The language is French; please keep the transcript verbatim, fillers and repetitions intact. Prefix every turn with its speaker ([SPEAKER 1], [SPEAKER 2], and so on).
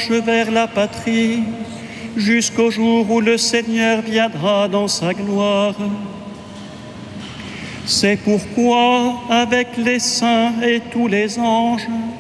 [SPEAKER 1] marche vers la patrie, jusqu'au jour où le Seigneur viendra dans sa gloire. C'est pourquoi, avec les saints et tous les anges,